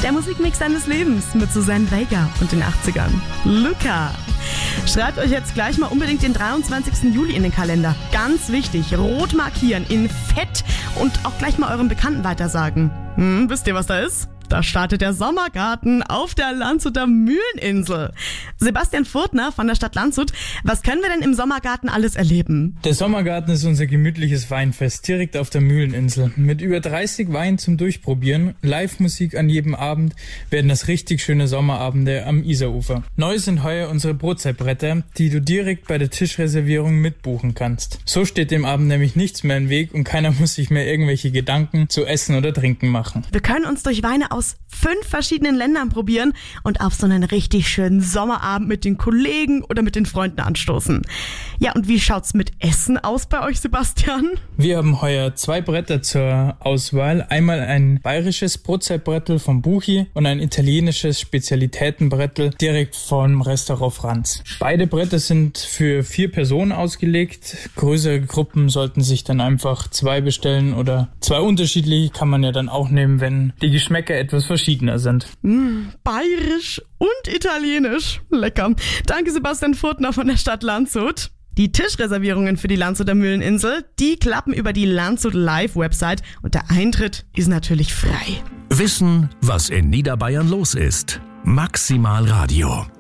Der Musikmix deines Lebens mit Susanne Vega und den 80ern. Luca. Schreibt euch jetzt gleich mal unbedingt den 23. Juli in den Kalender. Ganz wichtig, rot markieren, in Fett und auch gleich mal euren Bekannten weitersagen. Wisst ihr, was da ist? Da startet der Sommergarten auf der Landshuter Mühleninsel. Sebastian Furtner von der Stadt Landshut, was können wir denn im Sommergarten alles erleben? Der Sommergarten ist unser gemütliches Weinfest direkt auf der Mühleninsel. Mit über 30 Weinen zum Durchprobieren, Live-Musik an jedem Abend, werden das richtig schöne Sommerabende am Isarufer. Neu sind heuer unsere Brotzeitbretter, die du direkt bei der Tischreservierung mitbuchen kannst. So steht dem Abend nämlich nichts mehr im Weg und keiner muss sich mehr irgendwelche Gedanken zu Essen oder Trinken machen. Wir können uns durch Weine aus 5 verschiedenen Ländern probieren und auf so einen richtig schönen Sommerabend mit den Kollegen oder mit den Freunden anstoßen. Ja, und wie schaut's mit Essen aus bei euch, Sebastian? Wir haben heuer 2 Bretter zur Auswahl. Einmal ein bayerisches Brotzeitbrettel vom Buchi und ein italienisches Spezialitätenbrettel direkt vom Restaurant Franz. Beide Bretter sind für 4 Personen ausgelegt. Größere Gruppen sollten sich dann einfach 2 bestellen oder 2 unterschiedliche kann man ja dann auch nehmen, wenn die Geschmäcker etwas verschiedener sind. Bayerisch und italienisch. Lecker. Danke Sebastian Furtner von der Stadt Landshut. Die Tischreservierungen für die Landshuter Mühleninsel, die klappen über die Landshut Live-Website und der Eintritt ist natürlich frei. Wissen, was in Niederbayern los ist. Maximal Radio.